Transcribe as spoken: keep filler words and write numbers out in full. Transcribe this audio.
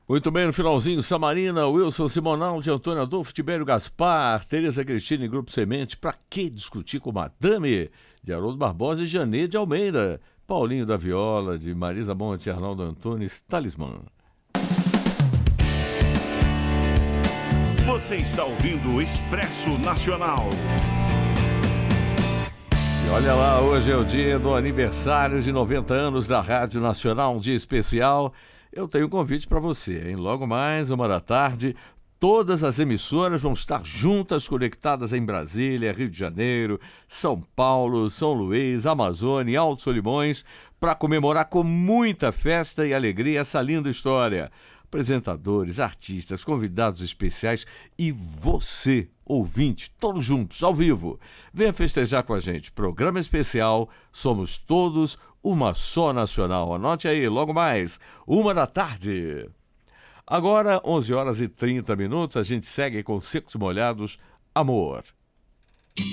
Muito bem, no finalzinho, Samarina, Wilson Simonal, de Antônio Adolfo, Tibério Gaspar, Tereza Cristina e Grupo Semente. Pra que discutir com Madame? De Haroldo Barbosa e Janê de Almeida. Paulinho da Viola, de Marisa Monte e Arnaldo Antunes, Talismã. Você está ouvindo o Expresso Nacional. E olha lá, hoje é o dia do aniversário de noventa anos da Rádio Nacional, um dia especial. Eu tenho um convite para você, hein? Logo mais, uma da tarde, todas as emissoras vão estar juntas, conectadas em Brasília, Rio de Janeiro, São Paulo, São Luís, Amazônia e Altos Solimões, para comemorar com muita festa e alegria essa linda história. Apresentadores, artistas, convidados especiais e você, ouvinte, todos juntos, ao vivo. Venha festejar com a gente. Programa especial, somos todos uma só nacional. Anote aí, logo mais, uma da tarde. Agora, onze horas e trinta minutos, a gente segue com Secos e Molhados, Amor.